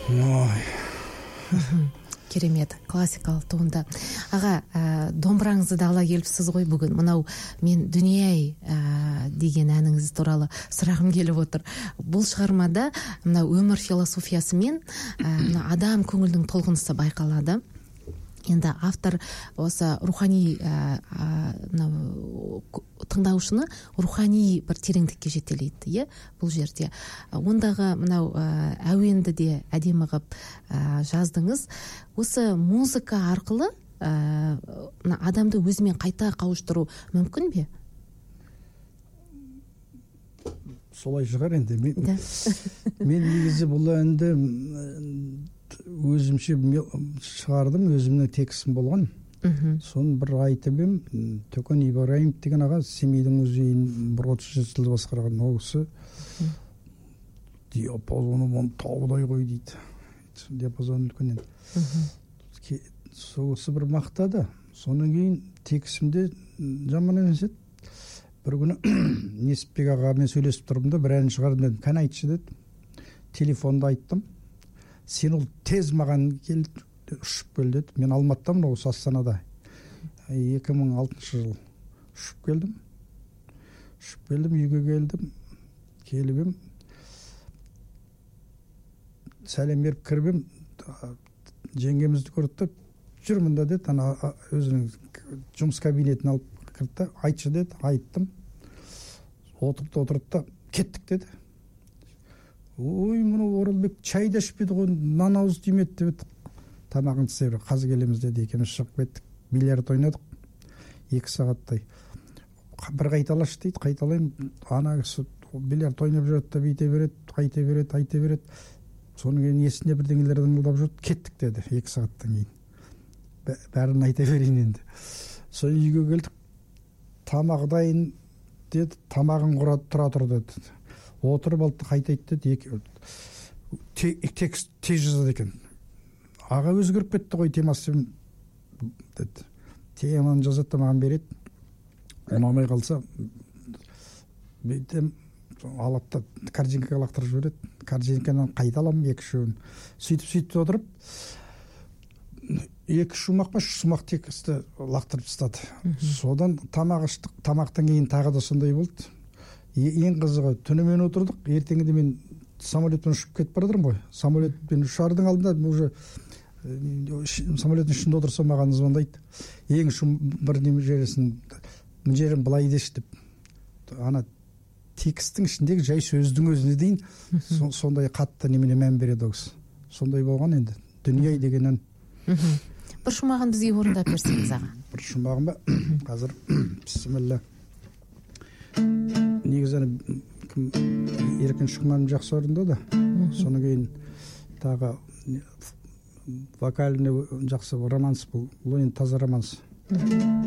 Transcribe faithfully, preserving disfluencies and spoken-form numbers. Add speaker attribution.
Speaker 1: Ой.
Speaker 2: Керемет, классикалық туынды. Аға, ә, домбыраңызды да ала келіпсіз ғой бүгін. Мынау мен дүние-ай ә, деген әніңіз туралы сұрағым келіп отыр. Бұл шығармада мынау өмір философиясы мен ә, мына адам көңілдің толқынысы байқалады. Енді автор осы рухани мынау тыңдаушыны рухани бір тереңдікке жетелейді, иә, бұл жерде. Ондағы мынау әуенді де әдемі қылып жаздыңыз. Осы музыка арқылы адамды өзімен қайта қауыштыру мүмкін бе?
Speaker 1: Солай шығар енді. Мен, мен негізі бұл әнді өзімше шығардым, өзімнің текстім болған. Соны бір айтып ем, Төкен Ибраимов деген аға Семейдің музейін бір отыз жылда басқарған. Ол кісі диапазоны оны таудай ғой дейді. Диапазон үлкен енді. Сосы бір мақтады. Содан кейін текстімде жаман емес еді. Бір күні Несіпбек ағамен сөйлесіп тұрдым да, бір ән шығардым дедім. Кәне айтшы деді. Телефонда айттым. Сен ол тез маған келді, ұшып кел деді. Мен Алматыдамын, осы Астанада. екі мың алтыншы жыл ұшып келдім. Ұшып келдім, үйге келдім. Келіп ем. Сәлем беріп кіріп ем. Жеңгемізді көрді, жүр мұнда деді. Ана өзінің жұмыс кабинетін алып кірді. Айтшы деді, айттым. Отырды, отырды, кеттік деді. Ой, мұны Оралбек чайды ішпеді ғой, нан ауыз тимеді деп. Тамағын тістеп, қазір келеміз деді, екеуміз шығып кеттік. Бильярд ойнадық. Екі сағаттай. Бір қайталашы дейді, қайталаймын. Ана кісі бильярд ойнап жүреді да, бейте береді, қайта береді, айта береді. Соның кейін есіне бірдеңелерден ұлдап жүрді, кеттік деді, екі сағаттан кейін. Бәрін айта берейін енді. Сол үйге келдік. Тамақ дайын деді, тамағын құра тұра тұр деді. Отырып алды, қайта айтты деді. Текст тез жазады екен. Аға өзгеріп кетті ғой темасы деді. Теманы жазады да маған береді. Ұнамай қалса бейтем алады да картинкаға лақтырып жібереді. Картинкадан қайта аламын екі үшеуін. Сөйтіп сөйтіп отырып екі шумақ па үш шумақ тексті лақтырып тастады. Содан тамақ іштік. Тамақтан кейін тағы да сондай болды. Ең қызығы, түнімен отырдық. Ертеңінде мен самолетпен ұшып кетіп барадырмын ғой. Самолетпен ұшардың алдында уже самолеттің ішінде отырсам маған звондайды. Ең шум бір неме жересін, жерім былай деші деп. Ана текстің ішіндегі жай сөздің өзіне дейін сондай қатты немене мән береді осы. Сондай болған енді. Дүние деген ән.
Speaker 2: Бір шумағын бізге орындап берсеңіз аға.
Speaker 1: Бір шумағын ба? Қазір бисмилля. Негізі Еркін Шықманов жақсы орындады. Соны кейін тағы вокальный жақсы романс бұл. Бұл енді таза романс.